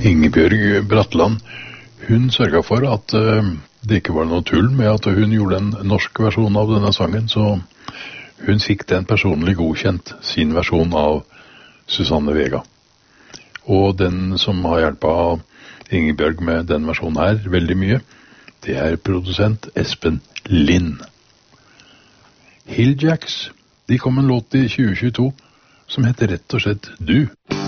Ingebjørg Bratland, hun sørget for at det ikke var noe tull med at hun gjorde en norsk versjon av denne sangen, så hun fikk den personlig godkjent, sin versjon av Susanne Vega. Og den som har hjulpet Ingebjørg med den versjonen her veldig mye, det er produsent Espen Lind. Hilljacks, de kom en låt i 2022 som heter rett og slett Du.